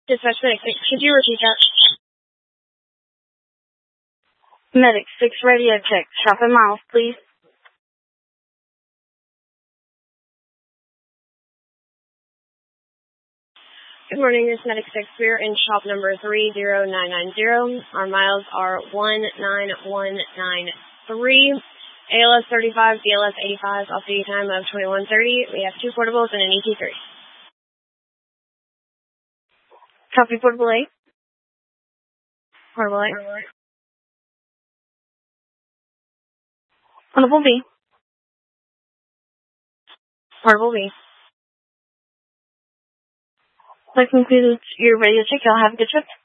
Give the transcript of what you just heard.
Dispatch Medic 6, could you repeat that? Medic 6 radio check. Shop and miles, please. Good morning, this is Medic 6. We're in shop number 30990. Our miles are 19193. ALS 35, BLS 85, off duty time of 21:30. We have 2 portables and an ET3. Copy portable A. Portable A. Portable B. Portable B. That concludes your radio check. Y'all have a good trip.